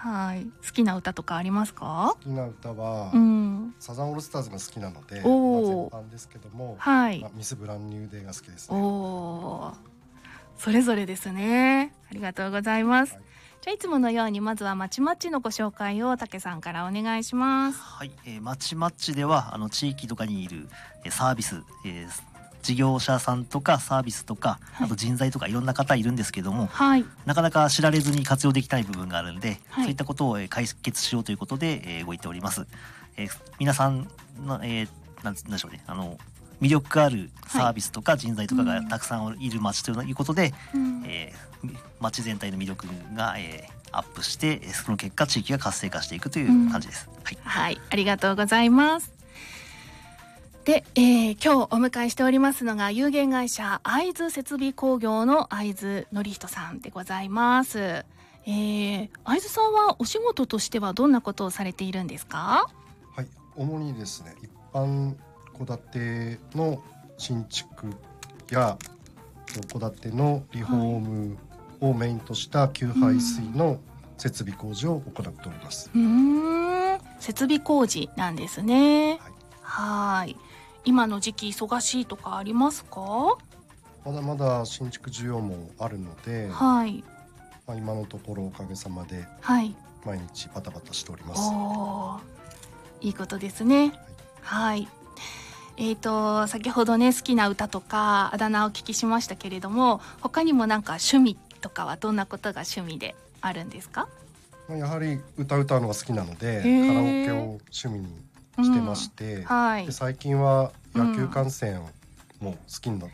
はい。好きな歌とかありますか？ 好きな歌は、サザンオールスターズが好きなので、全般ですけども、 はい。 ミスブランニューデーが好きですね。 それぞれですね。ありがとうございます。はい、じゃあいつものようにまずはまちまっちのご紹介を竹さんからお願いします。 はい、まちまっちでは地域とかにいるサービス、事業者さんとかサービスとか、あと人材とかいろんな方いるんですけども、はい、なかなか知られずに活用できない部分があるんで、はい、そういったことを解決しようということで動いております。皆さんの、なんでしょうね、魅力あるサービスとか人材とかがたくさんいる街ということで、街全体の魅力が、アップして、その結果地域が活性化していくという感じです。はい、 はい、ありがとうございます。で、今日お迎えしておりますのが有限会社会津設備工業の会津典人さんでございます。会津さんはお仕事としてはどんなことをされているんですか？ はい、主にですね、一般戸建ての新築や戸建てのリフォームをメインとした給排水の設備工事を行っております。 設備工事なんですね。はい。今の時期忙しいとかありますか？ まだまだ新築需要もあるので、はい、今のところおかげさまで毎日バタバタしております。 いいことですね。はい。先ほどね、好きな歌とかあだ名をお聞きしましたけれども、他にもなんか趣味とかはどんなことが趣味であるんですか？ やはり歌うのが好きなので、カラオケを趣味にしてまして、で最近は野球観戦も好きになって、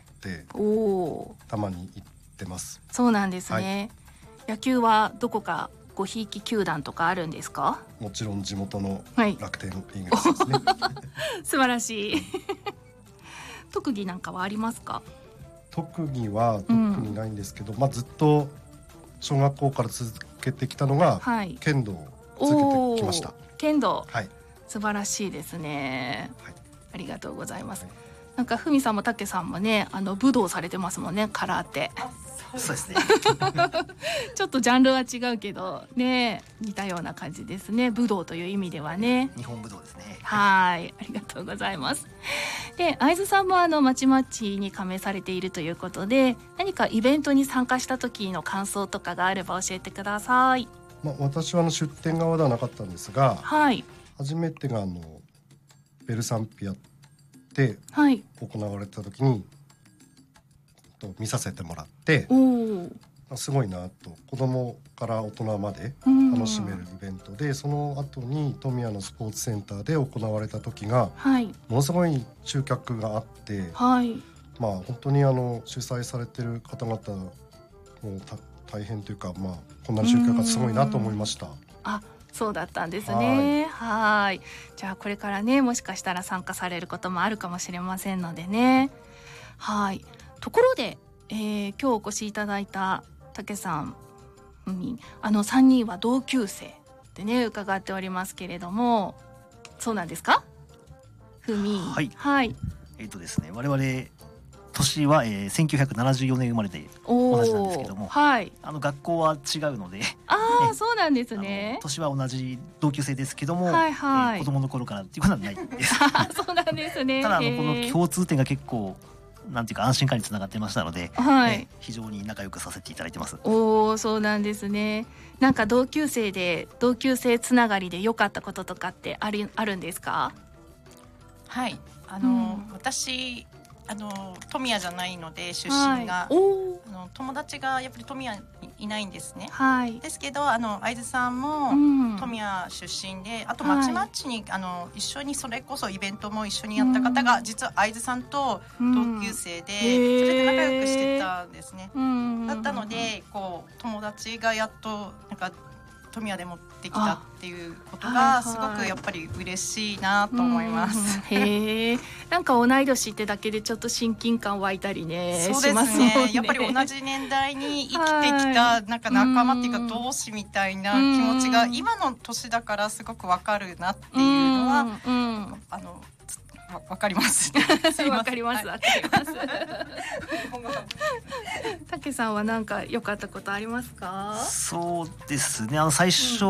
たまに行ってます。 そうなんですね。野球はどこかごひいき球団とかあるんですか？ もちろん地元の楽天イーグルスですね。 素晴らしい。特技なんかはありますか？ 特技は特にないんですけど、ずっと小学校から続けてきたのが、剣道を続けてきました。 剣道、素晴らしいですね。ありがとうございます。なんかふみさんもたけさんもね、武道されてますもんね、空手。 そうですね。 ちょっとジャンルは違うけどね、似たような感じですね。武道という意味ではね。 日本武道ですね。 はい、ありがとうございます。で、会津さんもまちまちに加盟されているということで、何かイベントに参加した時の感想とかがあれば教えてください。 私は出店側ではなかったんですが、初めてがベルサンピアで行われた時に、見させてもらって、すごいなと、子供から大人まで楽しめるイベントで、その後に富谷のスポーツセンターで行われた時が、ものすごい集客があって、本当に主催されてる方々も大変というか、こんな集客がすごいなと思いました。 そうだったんですね。はい。じゃあこれからね、もしかしたら参加されることもあるかもしれませんのでね。はい。ところで、今日お越しいただいた竹さんに3人は同級生ってね伺っておりますけれども、そうなんですか？ふみ。はい。 ですね、我々年は、1974年生まれで同じなんですけども、学校は違うので、 そうなんですね。 年は同じ同級生ですけども、子供の頃からっていうことはないです。 そうなんですね。 ただこの共通点が結構なんていうか安心感につながってましたので、非常に仲良くさせていただいてます。 そうなんですね。なんか同級生つながりで良かったこととかってあるんですか？ はい、私富谷じゃないので出身が、友達がやっぱり富谷にいないんですね。ですけど会津さんも富谷出身で、あとまちまちに一緒にそれこそイベントも一緒にやった方が実は会津さんと同級生で、それで仲良くしてたんですね。だったので友達がやっとなんか富谷で持ってきたっていうことがすごくやっぱり嬉しいなと思います。 なんか同い年ってだけでちょっと親近感湧いたりね。 そうですね。やっぱり同じ年代に生きてきたなんか仲間っていうか同志みたいな気持ちが今の年だからすごくわかるなっていうのはわかります。 わかります。たけさんはなんか良かったことありますか？ そうですね。最初